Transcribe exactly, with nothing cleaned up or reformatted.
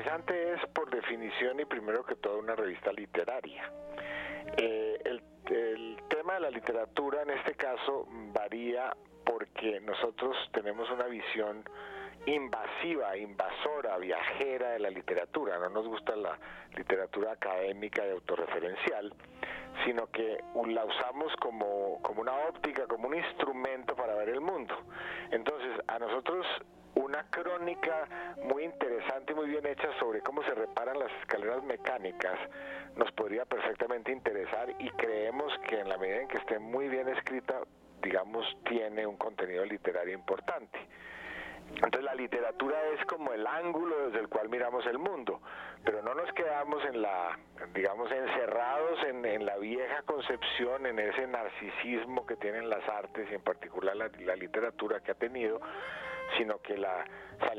interesante es, por definición y primero que todo, una revista literaria. Eh, el, el tema de la literatura en este caso varía porque nosotros tenemos una visión invasiva, invasora, viajera de la literatura. No nos gusta la literatura académica y autorreferencial, sino que la usamos como, como una óptica, como un instrumento para ver el mundo. Entonces, a nosotros una crónica muy interesante y muy bien hecha sobre cómo se reparan las escaleras mecánicas nos podría perfectamente interesar, y creemos que en la medida en que esté muy bien escrita, digamos, tiene un contenido literario importante. Entonces la literatura es como el ángulo desde el cual miramos el mundo, pero no nos quedamos en la, digamos, encerrados en, en la vieja concepción, en ese narcisismo que tienen las artes y en particular la, la literatura que ha tenido, sino que la